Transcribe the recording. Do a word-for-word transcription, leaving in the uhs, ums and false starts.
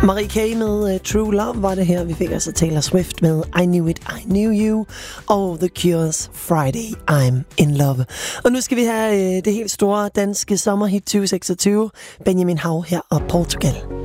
Marie K. med uh, True Love var det her. Vi fik altså Taylor Swift med I Knew It, I Knew You, og The Cure's Friday, I'm in Love. Og nu skal vi have uh, det helt store danske sommerhit tyve seksogtyve, Benjamin Hav her og Portugal.